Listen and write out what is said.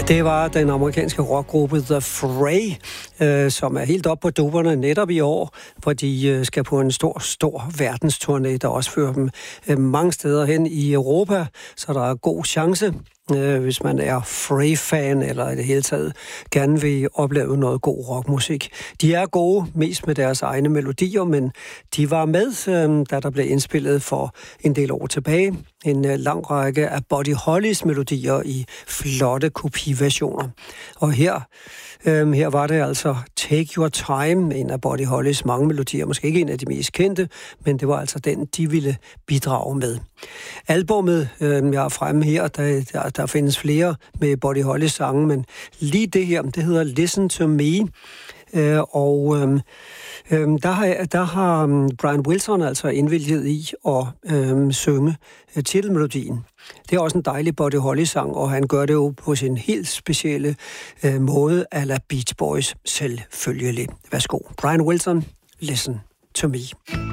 Det var den amerikanske rockgruppe The Fray, som er helt oppe på dupperne netop i år, hvor de skal på en stor verdensturné, der også fører dem mange steder hen i Europa, så der er god chance, hvis man er Fray-fan eller i det hele taget gerne vil opleve noget god rockmusik. De er gode, mest med deres egne melodier, men de var med, da der blev indspillet for en del år tilbage. En lang række af Buddy Hollys melodier i flotte kopiversioner. Og her var det altså Take Your Time, en af Buddy Hollys mange melodier, måske ikke en af de mest kendte, men det var altså den, de ville bidrage med. Albummet, jeg har fremme her, der findes flere med Buddy Hollys sange, men lige det her, det hedder Listen to Me, der har Brian Wilson altså indvilget i at synge titelmelodien. Det er også en dejlig Buddy Holly-sang, og han gør det jo på sin helt specielle måde, a la Beach Boys selvfølgelig. Værsgo. Brian Wilson, Listen to Me.